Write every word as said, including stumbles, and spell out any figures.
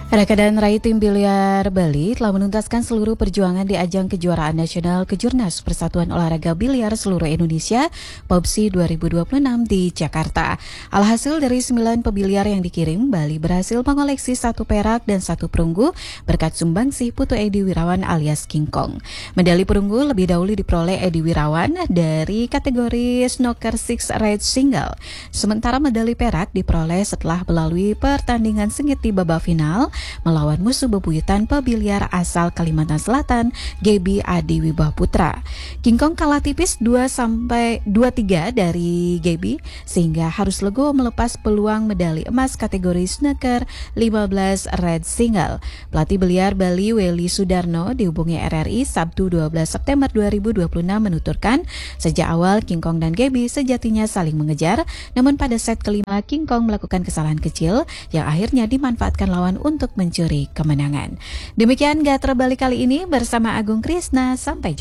Raka dan Rai tim biliar Bali telah menuntaskan seluruh perjuangan di ajang kejuaraan nasional Kejurnas Persatuan Olahraga Biliar Seluruh Indonesia P O B S I dua ribu dua puluh enam di Jakarta. Alhasil dari sembilan pebiliar yang dikirim, Bali berhasil mengoleksi satu perak dan satu perunggu berkat sumbangsih Putu Edi Wirawan alias King Kong. Medali perunggu lebih dahulu diperoleh Edi Wirawan dari kategori snooker six red single. Sementara medali perak diperoleh setelah melalui pertandingan sengit di babak final melawan musuh bebuyutan pebiliar asal Kalimantan Selatan, Gaby Adi Wibah Putra. King Kong kalah tipis dua sampai dua tiga dari Gaby sehingga harus legowo melepas peluang medali emas kategori snooker lima belas red single. Pelatih biliar Bali Welly Sudarno dihubungi R R I Sabtu dua belas September dua ribu dua puluh enam menuturkan sejak awal King Kong dan Gaby sejatinya saling mengejar, namun pada set kelima King Kong melakukan kesalahan kecil yang akhirnya dimanfaatkan lawan untuk mencuri kemenangan. Demikian Gatra Bali kali ini bersama Agung Krisna, sampai jumpa.